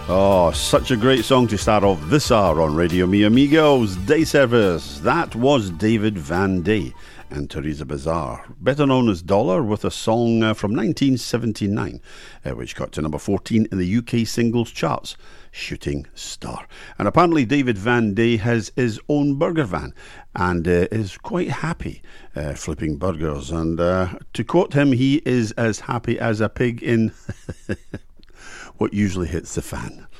Oh, such a great song to start off this hour on Radio Mi Amigos Day Service. That was David Van Day and Teresa Bazar, better known as Dollar, with a song from 1979, which got to number 14 in the UK singles charts, Shooting Star. And apparently David Van Day has his own burger van and is quite happy flipping burgers. And to quote him, he is as happy as a pig in what usually hits the fan.